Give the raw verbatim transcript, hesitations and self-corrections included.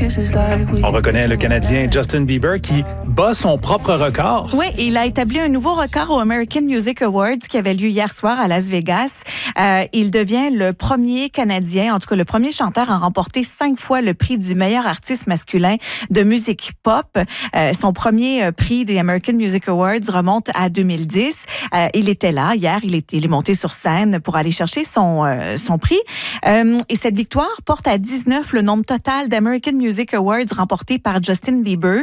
On reconnaît le Canadien Justin Bieber qui bat son propre record. Oui, il a établi un nouveau record aux American Music Awards qui avait lieu hier soir à Las Vegas. Euh, il devient le premier Canadien, en tout cas le premier chanteur à remporter cinq fois le prix du meilleur artiste masculin de musique pop. Euh, son premier prix des American Music Awards remonte à deux mille dix. Euh, il était là hier, il est, il est monté sur scène pour aller chercher son, euh, son prix. Euh, et cette victoire porte à dix-neuf le nombre total d'American Music Awards remportés par Justin Bieber.